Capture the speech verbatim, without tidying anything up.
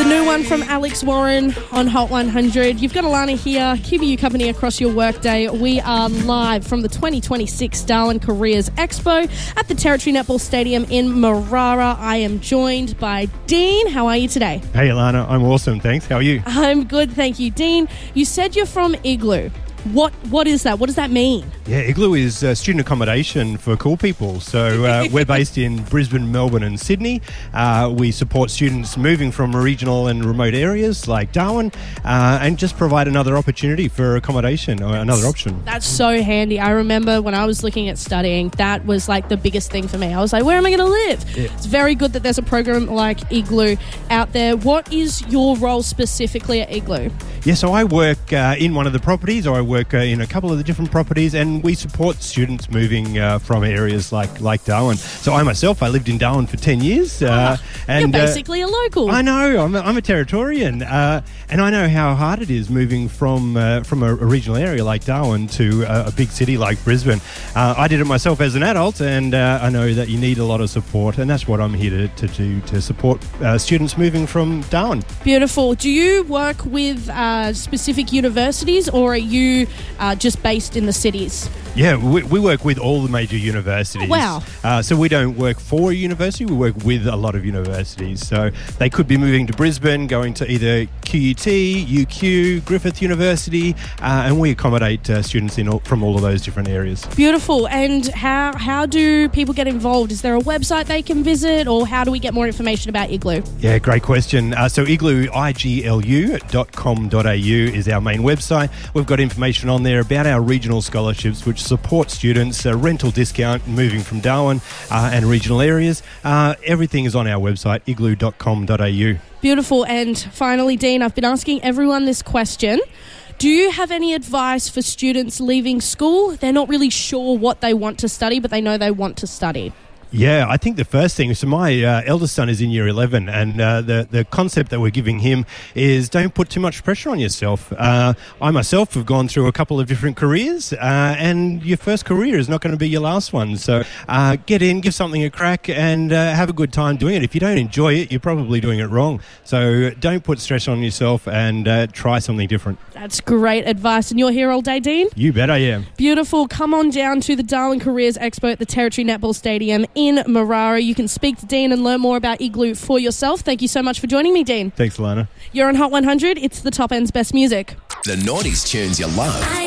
new one from Alex Warren on Hot one hundred. You've got Alana here, keeping you company across your workday. We are live from the twenty twenty-six Darwin Careers Expo at the Territory Netball Stadium in Marara. I am joined by Dean. How are you today? Hey, Alana. I'm awesome, thanks. How are you? I'm good, thank you. Dean, you said you're from Igloo. What What is that? What does that mean? Yeah, Igloo is uh, student accommodation for cool people. So uh, we're based in Brisbane, Melbourne and Sydney. Uh, we support students moving from regional and remote areas like Darwin uh, and just provide another opportunity for accommodation or another option. That's so handy. I remember when I was looking at studying, that was like the biggest thing for me. I was like, where am I going to live? Yeah. It's very good that there's a program like Igloo out there. What is your role specifically at Igloo? Yeah, so I work uh, in one of the properties, or I work uh, in a couple of the different properties, and we support students moving uh, from areas like, like Darwin. So I myself, I lived in Darwin for ten years. Uh, oh, and you're basically uh, a local. I know, I'm a, I'm a Territorian, uh, and I know how hard it is moving from uh, from a, a regional area like Darwin to a, a big city like Brisbane. Uh, I did it myself as an adult, and uh, I know that you need a lot of support, and that's what I'm here to, to do, to support uh, students moving from Darwin. Beautiful. Do you work with uh, specific universities, or are you uh, just based in the cities? Yeah, we, we work with all the major universities. Oh, wow. Uh, so we don't work for a university, we work with a lot of universities. So they could be moving to Brisbane, going to either Q U T, U Q, Griffith University, uh, and we accommodate uh, students in all, from all of those different areas. Beautiful. And how, how do people get involved? Is there a website they can visit, or how do we get more information about Igloo? Yeah, great question. Uh, so Igloo, I G L U dot com dot A U is our main website. We've got information on there about our regional scholarships, which support students, a rental discount moving from Darwin uh, and regional areas. Uh, everything is on our website, igloo dot com dot A U. Beautiful. And finally, Dean, I've been asking everyone this question. Do you have any advice for students leaving school? They're not really sure what they want to study, but they know they want to study. Yeah, I think the first thing, so my uh, eldest son is in year eleven, and uh, the, the concept that we're giving him is don't put too much pressure on yourself. Uh, I myself have gone through a couple of different careers, uh, and your first career is not going to be your last one. So uh, get in, give something a crack, and uh, have a good time doing it. If you don't enjoy it, you're probably doing it wrong. So don't put stress on yourself, and uh, try something different. That's great advice. And you're here all day, Dean? You bet I am. Beautiful. Come on down to the Darwin Careers Expo at the Territory Netball Stadium in Marara. You can speak to Dean and learn more about Igloo for yourself. Thank you so much for joining me, Dean. Thanks, Alana. You're on Hot one hundred. It's the top end's best music. The noughties tunes you love.